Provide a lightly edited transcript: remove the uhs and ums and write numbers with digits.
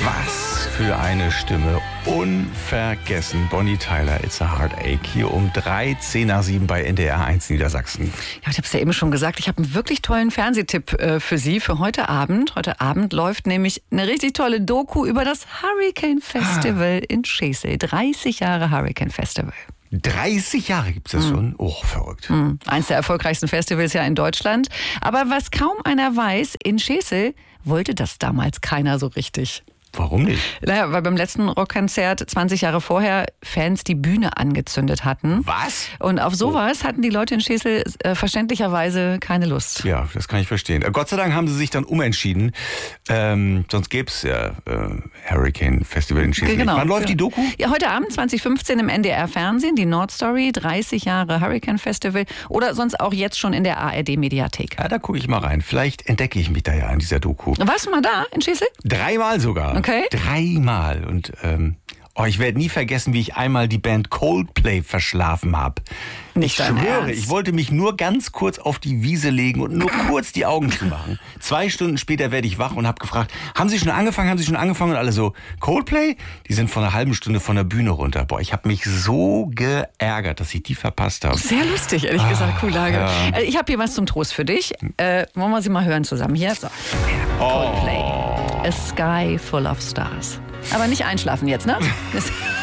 Was für eine Stimme. Unvergessen. Bonnie Tyler, It's a Heartache. Hier um 7:13 bei NDR 1 Niedersachsen. Ja, ich habe es ja eben schon gesagt, ich habe einen wirklich tollen Fernsehtipp für Sie für heute Abend. Heute Abend läuft nämlich eine richtig tolle Doku über das Hurricane Festival in Schesel. 30 Jahre Hurricane Festival. 30 Jahre gibt's das schon? Oh, verrückt. Eins der erfolgreichsten Festivals ja in Deutschland. Aber was kaum einer weiß, in Schesel wollte das damals keiner so richtig. Warum nicht? Naja, weil beim letzten Rockkonzert 20 Jahre vorher Fans die Bühne angezündet hatten. Was? Und auf sowas hatten die Leute in Schesel verständlicherweise keine Lust. Ja, das kann ich verstehen. Gott sei Dank haben sie sich dann umentschieden. Sonst gäbe es ja Hurricane Festival in Schesel. Genau. Wann läuft die Doku? Ja, heute Abend 2015 im NDR Fernsehen, die Nordstory, 30 Jahre Hurricane Festival oder sonst auch jetzt schon in der ARD Mediathek. Ja, da gucke ich mal rein. Vielleicht entdecke ich mich da ja in dieser Doku. Warst du mal da in Schesel? 3-mal sogar. Okay. 3-mal. Und ich werde nie vergessen, wie ich einmal die Band Coldplay verschlafen habe. Nicht Ich dein schwöre, Ernst? ich wollte mich nur ganz kurz auf die Wiese legen und nur kurz die Augen zumachen. 2 Stunden später werde ich wach und habe gefragt, haben Sie schon angefangen? Und alle so, Coldplay? Die sind vor einer halben Stunde von der Bühne runter. Boah, ich habe mich so geärgert, dass ich die verpasst habe. Sehr lustig, ehrlich gesagt, Kuhlage. ja. Ich habe hier was zum Trost für dich. Wollen wir sie mal hören zusammen hier? So. Coldplay. A Sky Full of Stars. Aber nicht einschlafen jetzt, ne?